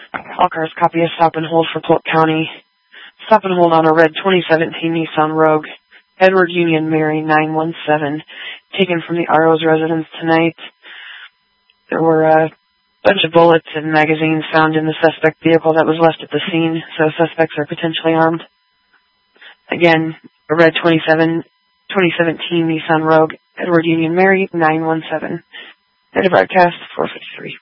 All cars copy a stop and hold for Polk County. Stop and hold on a red 2017 Nissan Rogue. Edward Union Mary 917. Taken from the RO's residence tonight. There were a bunch of bullets and magazines found in the suspect vehicle that was left at the scene, so suspects are potentially armed. Again, a red 2017 Nissan Rogue. Edward Union Mary 917. Data broadcast 453.